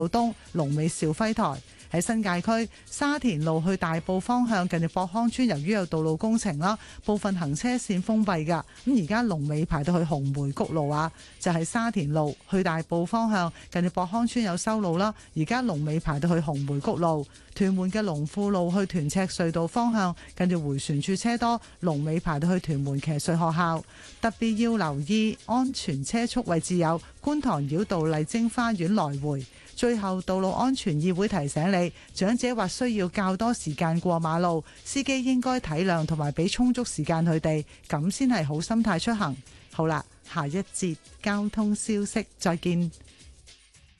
東龍尾兆輝台。喺新界區沙田路去大埔方向近住博康村，由於有道路工程啦，部分行車線封閉㗎。咁而家龍尾排到去紅梅谷路啊，就係沙田路去大埔方向近住博康村有修路啦，而家龍尾排到去紅梅谷路。屯門嘅龍富路去屯赤隧道方向近住迴旋處車多，龍尾排到去屯門騎術學校。特別要留意安全車速位置有觀塘繞道麗晶花園來回。最後，道路安全議會提醒你，長者或需要較多時間過馬路，司機應該體諒同埋俾充足時間佢哋，咁先係好心態出行。好啦，下一節交通消息，再見。